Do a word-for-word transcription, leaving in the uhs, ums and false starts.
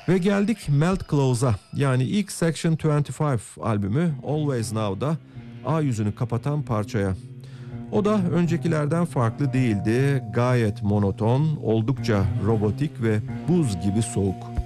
Ve geldik Melt Close'a, yani ilk Section yirmi beş albümü Always Now'da A yüzünü kapatan parçaya. O da öncekilerden farklı değildi, gayet monoton, oldukça robotik ve buz gibi soğuk.